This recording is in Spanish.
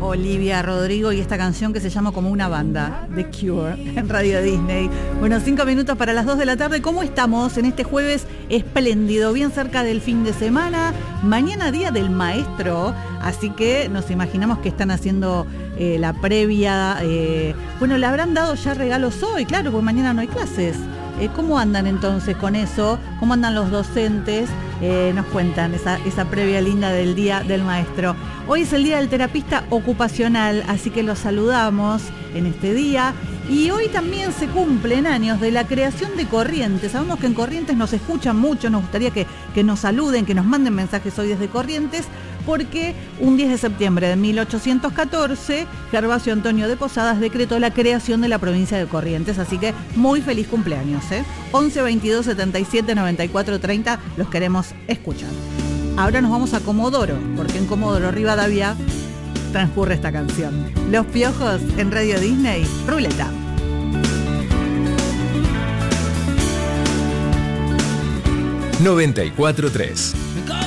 Olivia Rodrigo y esta canción que se llama como una banda, The Cure, en Radio Disney. Bueno, 5 minutos para las 2 de la tarde. ¿Cómo estamos en este jueves espléndido? Bien cerca del fin de semana. Mañana día del maestro, así que nos imaginamos que están haciendo la previa. Bueno, le habrán dado ya regalos hoy, claro, porque mañana no hay clases. ¿Cómo andan entonces con eso? ¿Cómo andan los docentes? Nos cuentan esa previa linda del Día del Maestro. Hoy es el Día del Terapista Ocupacional, así que los saludamos en este día. Y hoy también se cumplen años de la creación de Corrientes. Sabemos que en Corrientes nos escuchan mucho, nos gustaría que nos saluden, que nos manden mensajes hoy desde Corrientes, porque un 10 de septiembre de 1814, Gervasio Antonio de Posadas decretó la creación de la provincia de Corrientes, así que muy feliz cumpleaños, 11 22 77 94 30, los queremos escuchar. Ahora nos vamos a Comodoro, porque en Comodoro Rivadavia transcurre esta canción. Los Piojos en Radio Disney, Ruleta. 94.3